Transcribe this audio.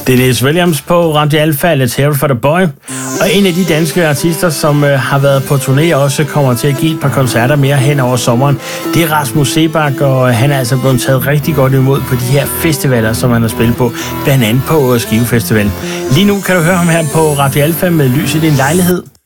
Det er Niels Williams på Radio Alpha, Let's Hear It For The Boy. Og en af de danske artister, som har været på turné og også kommer til at give et par koncerter mere hen over sommeren, det er Rasmus Seebach, og han er altså blevet taget rigtig godt imod på de her festivaler, som han har spillet på, blandt andet på Skive Festival. Lige nu kan du høre ham her på Radio Alpha med Lys i din lejlighed.